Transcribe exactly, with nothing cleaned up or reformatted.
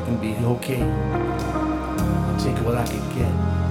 and be okay. I'll take what I can get.